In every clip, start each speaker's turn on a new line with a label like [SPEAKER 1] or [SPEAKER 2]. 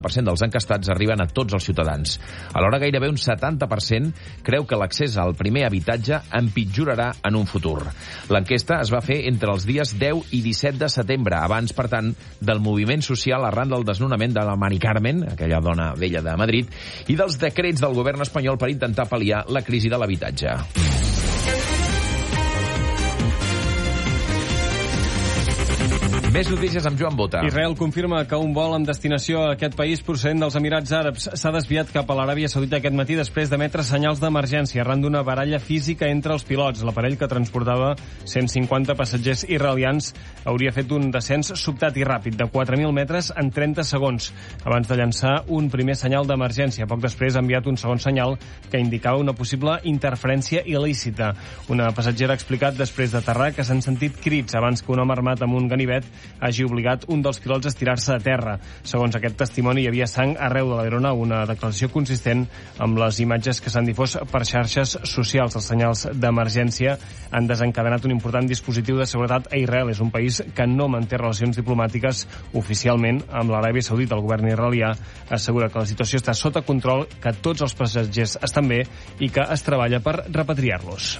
[SPEAKER 1] dels encastats arriben a tots els ciutadans. Alhora, gairebé un 70% creu que l'accés al primer habitatge empitjorarà en un futur. L'enquesta es va fer entre els dies 10 i 17 de setembre, abans, per tant, del moviment social arran del desnonament de la Mari Carmen, aquella dona vella de Madrid, i dels decrets del govern espanyol per intentar pal·liar la crisi de l'habitatge. Més notícies amb Joan Bota.
[SPEAKER 2] Israel confirma que un vol amb destinació a aquest país procedent dels Emirats Àrabs s'ha desviat cap a l'Aràbia Saudita aquest matí després d'emetre senyals d'emergència arran d'una baralla física entre els pilots. L'aparell, que transportava 150 passatgers israelians, hauria fet un descens sobtat i ràpid de 4.000 metres en 30 segons abans de llançar un primer senyal d'emergència. Poc després ha enviat un segon senyal que indicava una possible interferència il·lícita. Una passatgera ha explicat després d'aterrar que s'han sentit crits abans que un home armat amb un ganivet hagi obligat un dels pilots a estirar-se a terra. Segons aquest testimoni, hi havia sang arreu de l'aeronau, una declaració consistent amb les imatges que s'han difós per xarxes socials. Els senyals d'emergència han desencadenat un important dispositiu de seguretat a Israel. És un país que no manté relacions diplomàtiques oficialment amb l'Aràbia Saudita. El govern israelià assegura que la situació està sota control, que tots els passatgers estan bé i que es treballa per repatriar-los.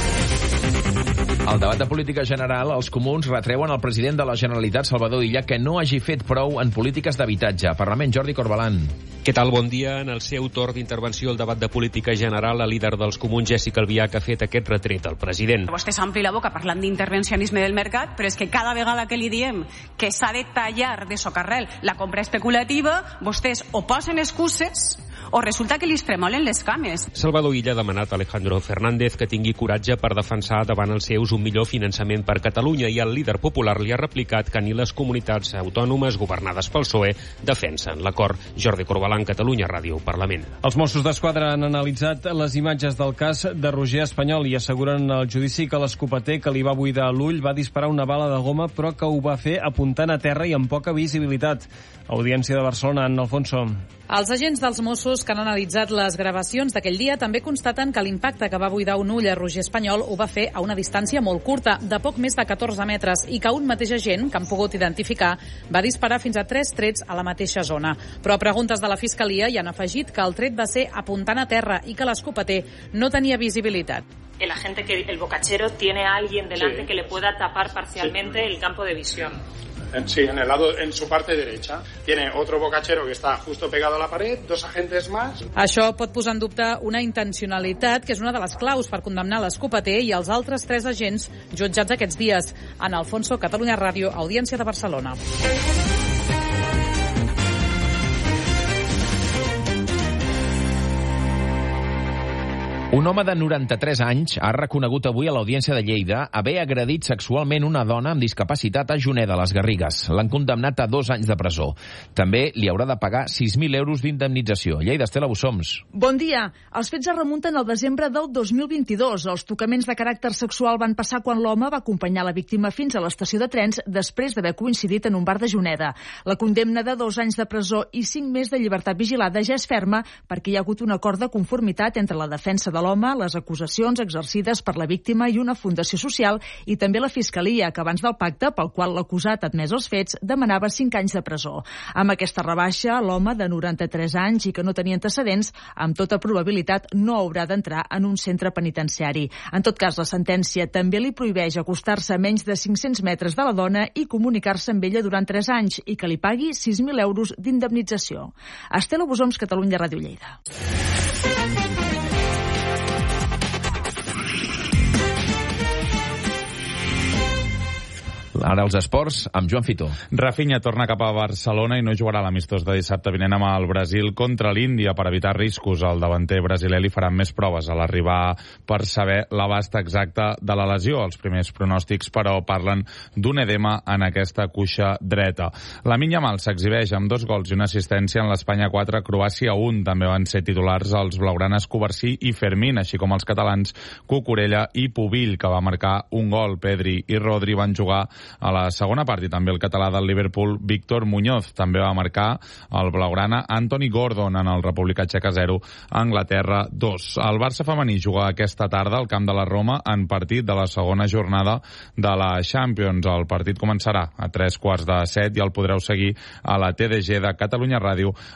[SPEAKER 1] Al debat de política general, els comuns retreuen al president de la Generalitat, Salvador Illa, que no hagi fet prou en polítiques d'habitatge. Parlament, Jordi Corbalán.
[SPEAKER 3] Què tal? Bon dia. En el seu torn d'intervenció al debat de política general, la líder dels comuns, Jéssica Albiach, ha fet aquest retret al president.
[SPEAKER 4] Vostè s'ompli la boca parlant d'intervencionisme del mercat, però és que cada vegada que li diem que s'ha de tallar de socarrel la compra especulativa, vostès o posen excuses o resulta que li tremolen les cames.
[SPEAKER 3] Salvador Illa ha demanat a Alejandro Fernández que tingui coratge per defensar davant els seus un millor finançament per Catalunya, i el líder popular li ha replicat que ni les comunitats autònomes governades pel PSOE defensen l'acord. Jordi Corbalán, Catalunya Ràdio, Parlament.
[SPEAKER 2] Els Mossos d'Esquadra han analitzat les imatges del cas de Roger Espanyol i asseguren al judici que l'escopeter que li va buidar l'ull va disparar una bala de goma, però que ho va fer apuntant a terra i amb poca visibilitat. Audiència de Barcelona, Anna Alfonso.
[SPEAKER 5] Els agents dels Mossos que han analitzat les gravacions d'aquell dia també constaten que l'impacte que va buidar un ull a Roger Espanyol ho va fer a una distància molt curta, de poc més de 14 metres, i que un mateix agent, que han pogut identificar, va disparar fins a 3 trets a la mateixa zona. Però a preguntes de la Fiscalia hi han afegit que el tret va ser apuntant a terra i que l'escopeter no tenia visibilitat.
[SPEAKER 6] El agente, que el bocachero, tiene a alguien delante que le pueda tapar parcialmente el campo de visión.
[SPEAKER 7] Sí, en su parte derecha. Tiene otro bocachero que está justo pegado a la pared, 2 agentes más.
[SPEAKER 5] Això pot posar en dubte una intencionalitat, que és una de les claus per condemnar l'escopeter i els altres 3 agents jutjats aquests dies. Ana Alfonso, Catalunya Ràdio, Audiència de Barcelona.
[SPEAKER 1] Un home de 93 anys ha reconegut avui a l'Audiència de Lleida haver agredit sexualment una dona amb discapacitat a Juneda, a les Garrigues. L'han condemnat a 2 anys de presó. També li haurà de pagar 6.000 euros d'indemnització. Lleida, Estela Bussoms.
[SPEAKER 8] Bon dia. Els fets es remunten al desembre del 2022. Els tocaments de caràcter sexual van passar quan l'home va acompanyar la víctima fins a l'estació de trens després d'haver coincidit en un bar de Juneda. La condemna de 2 anys de presó i 5 més de llibertat vigilada ja és ferma perquè hi ha hagut un acord de conformitat entre la defensa de l'home, les acusacions exercides per la víctima i una fundació social, i també la Fiscalia, que abans del pacte, pel qual l'acusat ha admès els fets, demanava 5 anys de presó. Amb aquesta rebaixa, l'home de 93 anys i que no tenia antecedents, amb tota probabilitat no haurà d'entrar en un centre penitenciari. En tot cas, la sentència també li prohibeix acostar-se a menys de 500 metres de la dona i comunicar-se amb ella durant 3 anys i que li pagui 6.000 euros d'indemnització. Estela Bussoms, Catalunya Ràdio, Lleida.
[SPEAKER 1] Ara els esports, amb Joan Fitó.
[SPEAKER 9] Rafinha torna cap a Barcelona i no jugarà l'amistós de dissabte vinent amb el Brasil contra l'Índia per evitar riscos. El davanter brasiler li faran més proves a l'arribar per saber l'abast exacte de la lesió. Els primers pronòstics, però, parlen d'un edema en aquesta cuixa dreta. Lamine Yamal s'exhibeix amb 2 gols i una assistència en l'Espanya 4, Croàcia 1. També van ser titulars els blaugranes Covarsí i Fermín, així com els catalans Cucurella i Pubill, que va marcar un gol. Pedri i Rodri van jugar a la segona part, i també el català del Liverpool, Víctor Muñoz. També va marcar el blaugrana Anthony Gordon en el República Txeca 0, Anglaterra 2. El Barça femení juga aquesta tarda al camp de la Roma en partit de la segona jornada de la Champions. El partit començarà a 15:45 i el podreu seguir a la TDG de Catalunya Ràdio